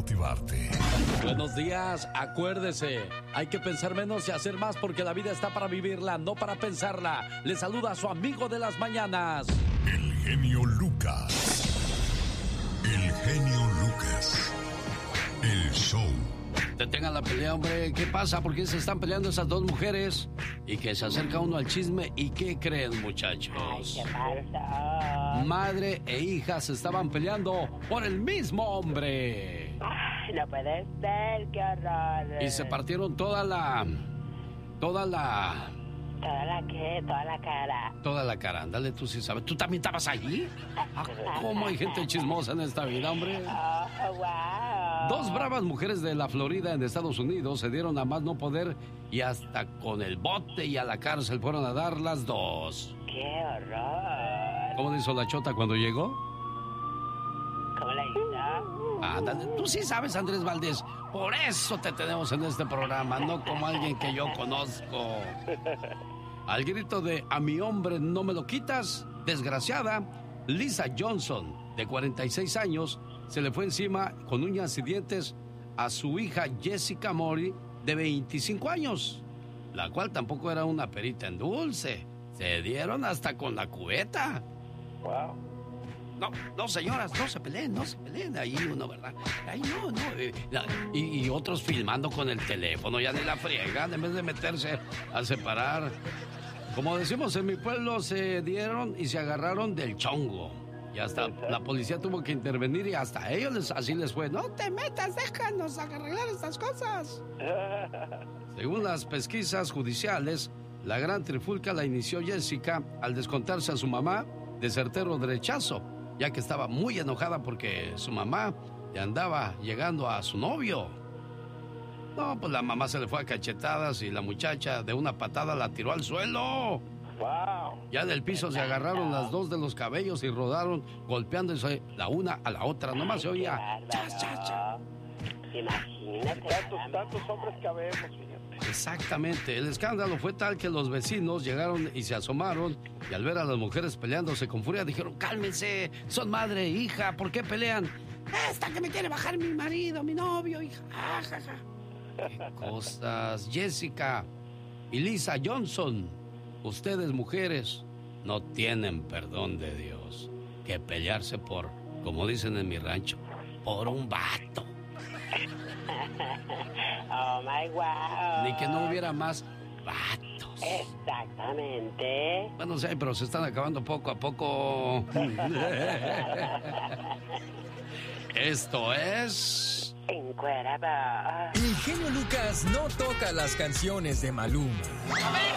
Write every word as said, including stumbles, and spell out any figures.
motivarte. Buenos días, acuérdese, hay que pensar menos y hacer más porque la vida está para vivirla, no para pensarla. Le saluda a su amigo de las mañanas, el genio Lucas. El genio Lucas. El show. Detengan la pelea, hombre. ¿Qué pasa? ¿Por qué se están peleando esas dos mujeres? Y que se acerca uno al chisme. ¿Y qué creen, muchachos? Ay, ¿qué pasa? Madre e hija se estaban peleando por el mismo hombre. Ay, no puede ser, qué horror. Y se partieron toda la... Toda la... ¿Toda la qué? Toda la cara. Toda la cara, ándale, tú sí sabes. ¿Tú también estabas allí? Ah, ¿cómo hay gente chismosa en esta vida, hombre? Oh, wow. Dos bravas mujeres de la Florida, en Estados Unidos, se dieron a más no poder y hasta con el bote y a la cárcel fueron a dar las dos. ¡Qué horror! ¿Cómo le hizo la chota cuando llegó? ¿Cómo le hizo? Ándale, tú sí sabes, Andrés Valdés. Por eso te tenemos en este programa, no como alguien que yo conozco. Al grito de "a mi hombre no me lo quitas", desgraciada, Lisa Johnson, de cuarenta y seis años, se le fue encima con uñas y dientes a su hija Jessica Mori, de veinticinco años, la cual tampoco era una perita en dulce. Se dieron hasta con la cubeta. Wow. No, no, señoras, no se peleen, no se peleen. Ahí uno, ¿verdad? Ahí no, no. Eh, la, y, y otros filmando con el teléfono, ya ni la friegan, en vez de meterse a separar. Como decimos en mi pueblo, se dieron y se agarraron del chongo. Y hasta la policía tuvo que intervenir y hasta ellos les, así les fue. No te metas, déjanos arreglar estas cosas. Según las pesquisas judiciales, la gran trifulca la inició Jessica al descontarse a su mamá de certero derechazo, ya que estaba muy enojada porque su mamá le andaba llegando a su novio. No, pues la mamá se le fue a cachetadas y la muchacha de una patada la tiró al suelo. Wow. Ya del piso se agarraron las dos de los cabellos y rodaron golpeándose la una a la otra. Nomás se oía chas, chas, chas. Imagínate. Tantos, tantos hombres que habemos, fíjate. Exactamente. El escándalo fue tal que los vecinos llegaron y se asomaron y al ver a las mujeres peleándose con furia dijeron: cálmense, son madre e hija, ¿por qué pelean? Esta que me quiere bajar mi marido, mi novio, hija. Ah, ja, ja. Qué cosas. Jessica y Lisa Johnson, ustedes mujeres no tienen perdón de Dios. Que pelearse por, como dicen en mi rancho, por un vato. Oh my wow. Ni que no hubiera más vatos. Exactamente. Bueno, sí, pero se están acabando poco a poco. Esto es... Encueraba. El genio Lucas no toca las canciones de Maluma. A ver,